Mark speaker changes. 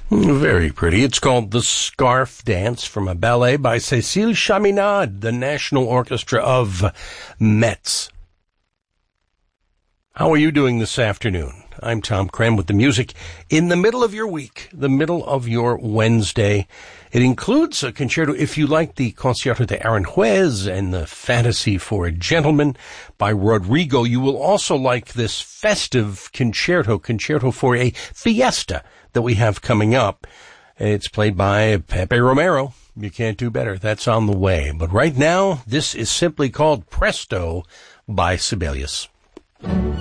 Speaker 1: Very pretty. It's called The Scarf Dance from a ballet by Cécile Chaminade, the National Orchestra of Metz. How are you doing this afternoon? I'm Tom Cram with the music in the middle of your week, the middle of your Wednesday. It includes a concerto, if you like the Concierto de Aranjuez and the Fantasy for a Gentleman by Rodrigo. You will also like this festive concerto for a fiesta that we have coming up. It's played by Pepe Romero. You can't do better. That's on the way. But right now, this is simply called Presto by Sibelius.